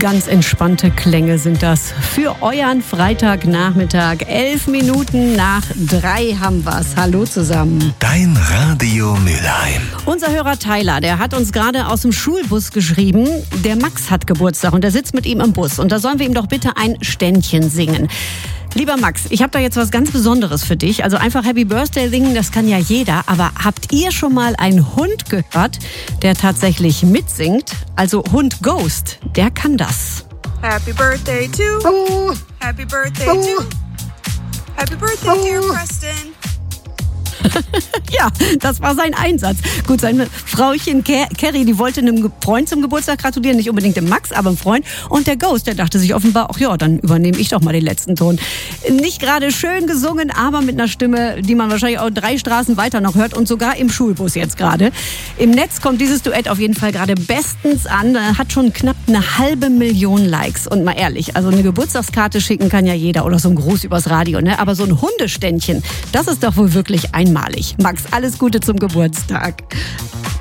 Ganz entspannte Klänge sind das für euren Freitagnachmittag. 11 Minuten nach 3 haben wir's. Hallo zusammen. Dein Radio Mülheim. Unser Hörer Tyler, der hat uns gerade aus dem Schulbus geschrieben, der Max hat Geburtstag und der sitzt mit ihm im Bus. Und da sollen wir ihm doch bitte ein Ständchen singen. Lieber Max, ich habe da jetzt was ganz Besonderes für dich. Also einfach Happy Birthday singen, das kann ja jeder. Aber habt ihr schon mal einen Hund gehört, der tatsächlich mitsingt? Also Hund Ghost, der kann das. Happy Birthday to. Happy Birthday to. Happy Birthday dear Preston. Ja, das war sein Einsatz. Gut, seine Frauchen Carrie, die wollte einem Freund zum Geburtstag gratulieren, nicht unbedingt dem Max, aber einem Freund. Und der Ghost, der dachte sich offenbar, ach ja, dann übernehme ich doch mal den letzten Ton. Nicht gerade schön gesungen, aber mit einer Stimme, die man wahrscheinlich auch 3 Straßen weiter noch hört und sogar im Schulbus jetzt gerade. Im Netz kommt dieses Duett auf jeden Fall gerade bestens an, hat schon knapp 500.000 Likes. Und mal ehrlich, also eine Geburtstagskarte schicken kann ja jeder oder so ein Gruß übers Radio, ne? Aber so ein Hundeständchen, das ist doch wohl wirklich einmalig. Max, alles Gute zum Geburtstag.